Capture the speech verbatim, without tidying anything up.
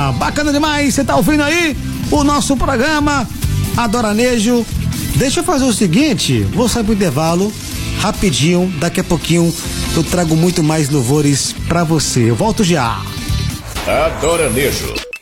Bacana, bacana demais. Você tá ouvindo aí o nosso programa Adoranejo. Deixa eu fazer o seguinte, vou sair pro intervalo rapidinho, daqui a pouquinho eu trago muito mais louvores pra você. Eu volto já. Adoranejo.